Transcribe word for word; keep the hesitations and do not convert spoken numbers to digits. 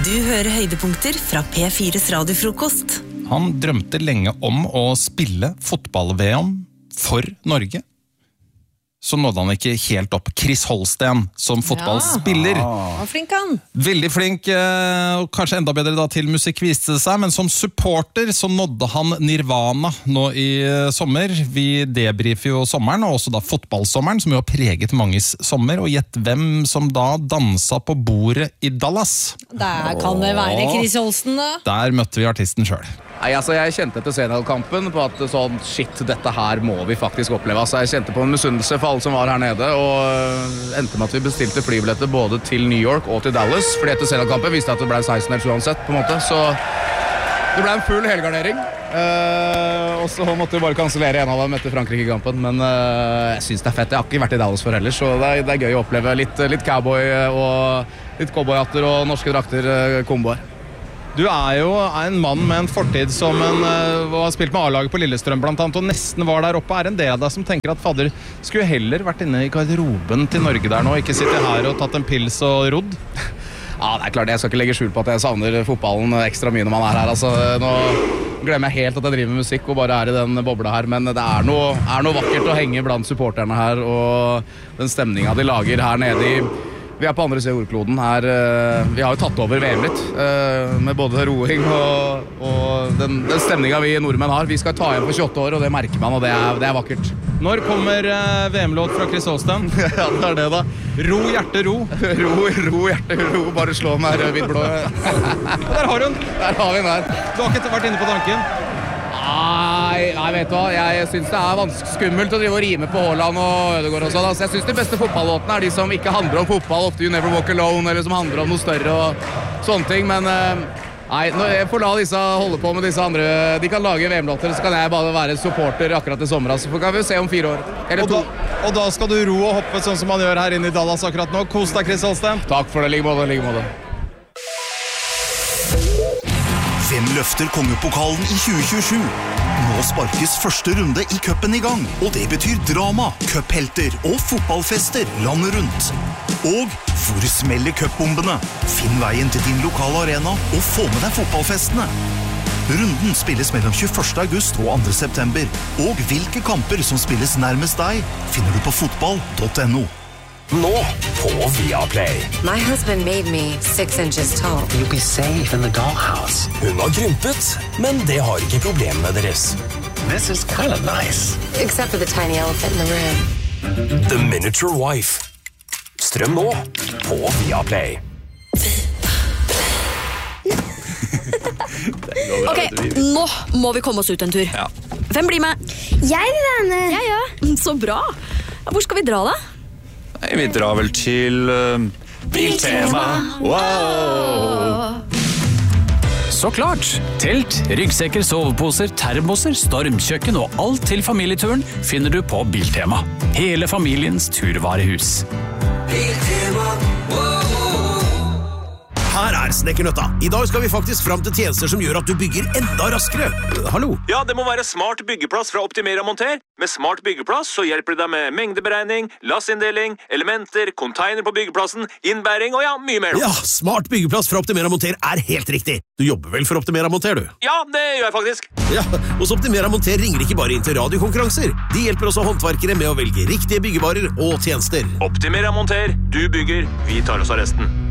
Du hører høydepunkter fra P fires radiofrokost. Han drømte lenge om å spille fotball-V M for Norge. Så nådde han ikke helt opp. Chris Holsten som fotballspiller. Ja, flink han. Veldig flink, og kanskje enda bedre da til musikk viste det seg, men som supporter så nådde han Nirvana nå i sommer. Vi debrifer jo sommeren, og også da fotballsommeren, som jo har preget manges sommer, og gjett hvem som da dansa på bordet i Dallas. Der kan det være Chris Holsten da. Der møtte vi artisten selv. Nei, altså Jeg kjente etter Senhall-kampen på at sånn, shit, dette her må vi faktisk oppleve. Altså, jeg kjente på en misunnelse for alle som var her nede, og endte med at vi bestilte flybilletter både til New York og til Dallas, fordi etter Senhall-kampen visste jeg at det ble seksten eller uansett, på en måte. Så det ble en full helgardering, uh, og så måtte vi bare kansellere en av dem etter Frankrike-kampen, men uh, jeg synes det er fett. Jeg har ikke vært i Dallas for heller, så det er, det er gøy å oppleve litt, litt cowboy og litt cowboyhatter og norske drakter uh, komboer. Du er jo en mann med en fortid som en, uh, har spilt med A-laget på Lillestrøm blant annet, og nesten var der oppe. Er en del av deg som tenker at fader, skulle heller vært inne i garderoben til Norge der nå, ikke sitte her og tatt en pils og rodd? Ja, det er klart, jeg skal ikke legge skjul på at jeg savner fotballen ekstra mye når man er her. Altså, nå glemmer jeg helt at jeg driver med musikk og bare er i den bobla her, men det er noe, er noe vakkert å henge blant supporterne her, og den stemningen de lager her nede i... Vi er på andre siden av jordkloden her. Vi har jo tatt over V M litt, med både roing og, og den, den stemningen vi nordmenn har. Vi skal ta igjen for tjueåtte år, og det merker man, og det er, det er vakkert. Når kommer V M-låt fra Chris Holsten? Ja, det er det da. Ro, hjerte, ro. ro, ro, hjerte, ro. Bare slå meg rød-hvitt-blå. Der har hun. Der har vi den her. Du har ikke vært inne på tanken? Nei, nei, vet du hva, jeg synes det er vanskelig skummelt å drive og rime på Haaland og Ødegaard og sånn. Altså, jeg synes de beste fotballlåtene er de som ikke handler om fotball, ofte You Never Walk Alone, eller som handler om noe større og sånne ting, men nei, når jeg får la disse holde på med disse andre, de kan lage V M-låter, så kan jeg bare være supporter akkurat i sommer, altså, for kan vi jo se om fire år, eller to. Og da, og da skal du ro og hoppe sånn som man gjør her inne i Dallas akkurat nå. Kos deg, Chris Holsten. Takk for det, ligge måte, ligge måte. Hvem løfter kongepokalen i tjue tjuesju? Nå sparkes første runde i cupen i gang, og det betyr drama, cuphelter og fotballfester landet rundt. Og hvor smeller cupbombene? Finn veien til din lokale arena og få med deg fotballfestene. Runden spilles mellom tjueførste august og andre september, og hvilke kamper som spilles nærmest deg finner du på fotball punktum no. Nå på Viaplay. My husband made me six inches tall. You'll be safe in the dollhouse. Hun har krympet, men det har ikke problemet deres. This is kind of nice. Except for the tiny elephant in the room. The Miniature Wife. Strøm nå på Viaplay. Ok, nå må vi komme oss ut en tur. Ja. Hvem blir med? Jeg vil være med. Jeg, ja. Så bra. Hvor skal vi dra da? Nei, vi drar vel til uh, Biltema. Wow! Så klart! Telt, ryggsekker, soveposer, termoser, stormkjøkken og alt til familieturen finner du på Biltema. Hele familiens turvarehus. Biltema. Her er Snekkernøtta. I dag skal vi faktisk fram til tjenester som gjør at du bygger enda raskere. Hallo? Ja, det må være smart byggeplass fra Optimera Monter. Med smart byggeplass så hjelper det deg med mengdeberegning, lassinndeling, elementer, container på byggeplassen, innbæring og ja, mye mer. Ja, smart byggeplass fra Optimera Monter er helt riktig. Du jobber vel for Optimera Monter, du? Ja, det gjør jeg faktisk. Ja, hos Optimera Monter ringer ikke bare inn til radiokonkurranser. De hjelper også håndverkere med å velge riktige byggevarer og tjenester. Optimera Monter, du bygger, vi tar oss av resten.